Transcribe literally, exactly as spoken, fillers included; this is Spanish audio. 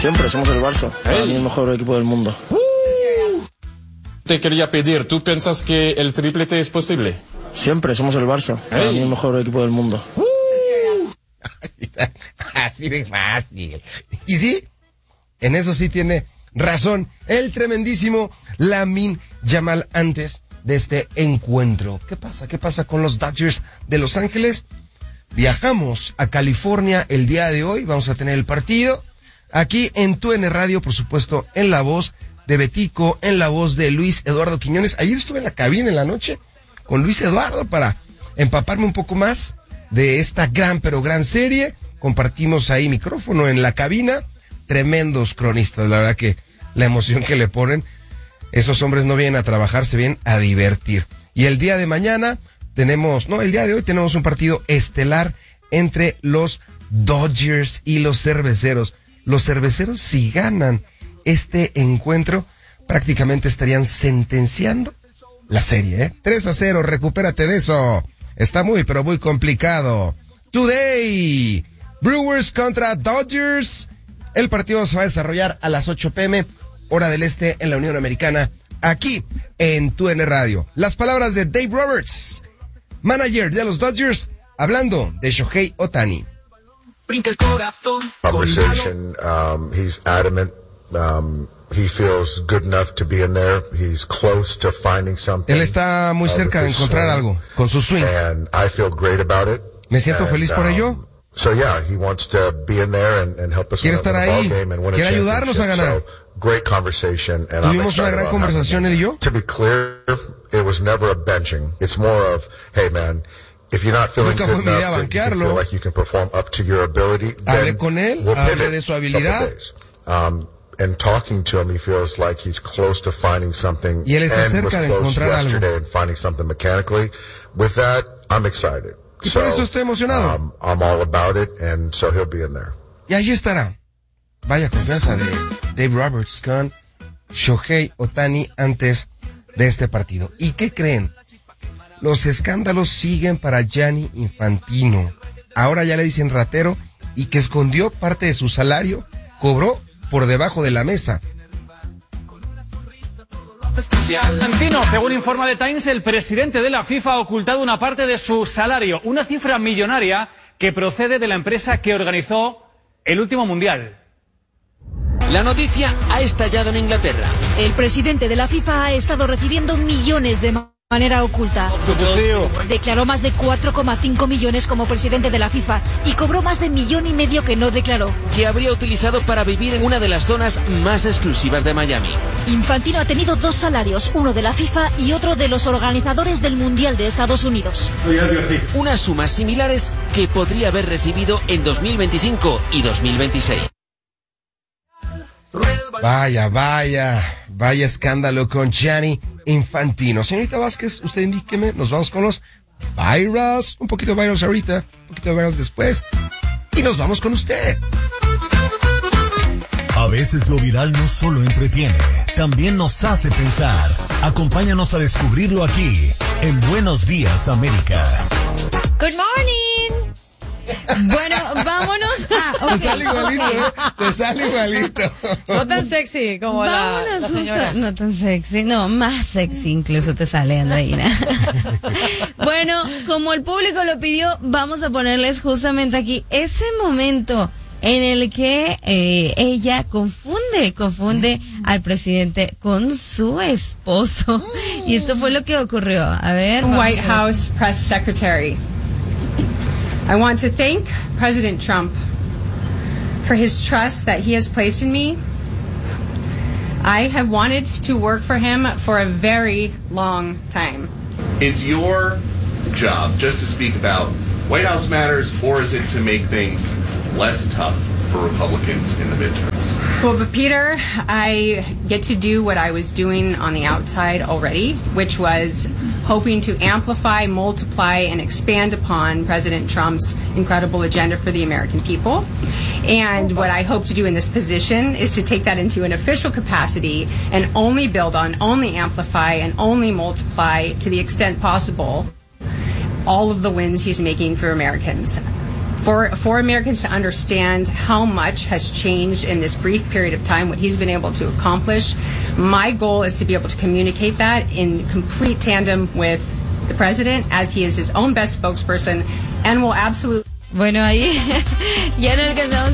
Siempre somos el Barça. Para mí el mejor equipo del mundo. Uh. Te quería pedir, ¿tú piensas que el triplete es posible? Siempre somos el Barça. Para mí el mejor equipo del mundo. Uh. Así de fácil. Y sí, en eso sí tiene razón el tremendísimo Lamine Yamal antes de este encuentro. ¿Qué pasa? ¿Qué pasa con los Dodgers de Los Ángeles? Viajamos a California el día de hoy. Vamos a tener el partido aquí en Tu N Radio, por supuesto, en la voz de Betico, en la voz de Luis Eduardo Quiñones. Ayer estuve en la cabina en la noche con Luis Eduardo para empaparme un poco más de esta gran, pero gran serie. Compartimos ahí micrófono en la cabina. Tremendos cronistas, la verdad que la emoción que le ponen. Esos hombres no vienen a trabajar, se vienen a divertir. Y el día de mañana tenemos, no, el día de hoy tenemos un partido estelar entre los Dodgers y los Cerveceros. Los Cerveceros, si ganan este encuentro, prácticamente estarían sentenciando la serie, ¿eh? tres a cero, recupérate de eso. Está muy, pero muy complicado. Today, Brewers contra Dodgers. El partido se va a desarrollar a las ocho pm, hora del este, en la Unión Americana, aquí en Tu N Radio. Las palabras de Dave Roberts, manager de los Dodgers, hablando de Shohei Ohtani. Conversation, um, he's adamant, um, he feels good enough to be in there, he's close to finding something. Él está muy cerca de encontrar algo con su swing. And I feel great about it. Me siento and, feliz por um, ello. So yeah, he wants to be in there and, and help us Quiere win estar a ahí, ball game and win a quiere ayudarnos a ganar. So, great conversation, and Tuvimos I'm una gran conversación él y yo. To be clear, it was never a benching. It's more of, hey man, if you're not feeling Nunca good fue mi idea enough, then you feel like you can perform up to your ability, Hablé then con él, we'll hablé de su habilidad. Um, and talking to him, he feels like he's close to finding something. Y él está and cerca was de close encontrar yesterday algo. and finding something mechanically. With that, I'm excited. Y por eso estoy emocionado. Um, I'm all about it, and so he'll be in there. Y ahí estará. Vaya confianza de Dave Roberts con Shohei Ohtani antes de este partido. ¿Y qué creen? Los escándalos siguen para Gianni Infantino. Ahora ya le dicen ratero y que escondió parte de su salario, cobró por debajo de la mesa. Infantino, según informa The Times, el presidente de la FIFA ha ocultado una parte de su salario, una cifra millonaria que procede de la empresa que organizó el último mundial. La noticia ha estallado en Inglaterra. El presidente de la FIFA ha estado recibiendo millones de manera oculta. Declaró más de cuatro coma cinco millones como presidente de la FIFA y cobró más de millón y medio que no declaró. Que habría utilizado para vivir en una de las zonas más exclusivas de Miami. Infantino ha tenido dos salarios, uno de la FIFA y otro de los organizadores del Mundial de Estados Unidos. Unas sumas similares que podría haber recibido en dos mil veinticinco y dos mil veintiséis. Vaya, vaya, vaya escándalo con Gianni Infantino. Señorita Vázquez, usted indíqueme, nos vamos con los virals, un poquito de virals ahorita, un poquito de virals después, y nos vamos con usted. A veces lo viral no solo entretiene, también nos hace pensar. Acompáñanos a descubrirlo aquí, en Buenos Días, América. Good morning. Bueno, vámonos a... Okay. Te sale igualito, ¿eh? Te sale igualito. No tan sexy como vámonos la, la señora. A, no tan sexy, no, más sexy incluso te sale, Andreina. Bueno, como el público lo pidió, vamos a ponerles justamente aquí ese momento en el que eh, ella confunde, confunde al presidente con su esposo. Mm. Y esto fue lo que ocurrió. A ver. White House Press Secretary. I want to thank President Trump for his trust that he has placed in me. I have wanted to work for him for a very long time. Is your job just to speak about White House matters, or is it to make things less tough for Republicans in the midterms? Well, but Peter, I get to do what I was doing on the outside already, which was hoping to amplify, multiply, and expand upon President Trump's incredible agenda for the American people. And what I hope to do in this position is to take that into an official capacity and only build on, only amplify, and only multiply to the extent possible all of the wins he's making for Americans. for for Americans to understand how much has changed in this brief period of time, what he's been able to accomplish. My goal is to be able to communicate that in complete tandem with the president, as he is his own best spokesperson, and will absolutely. Bueno, ahí ya no alcanzamos